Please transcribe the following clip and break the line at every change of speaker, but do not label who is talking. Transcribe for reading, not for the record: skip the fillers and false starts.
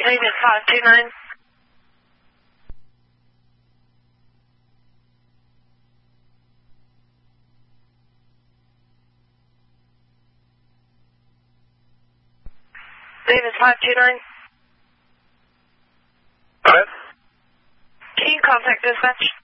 David 529. David 529.
Go ahead.
Can you contact dispatch?